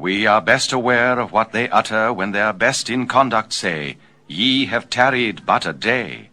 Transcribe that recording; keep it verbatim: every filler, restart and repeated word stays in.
We are best aware of what they utter when their best in conduct say, Ye have tarried but a day.